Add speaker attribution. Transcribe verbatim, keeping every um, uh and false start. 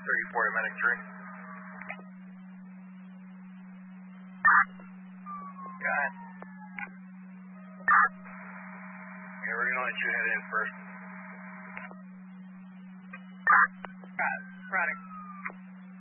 Speaker 1: thirty-four to medic three. Got it. Yeah, we're going to let you head in first.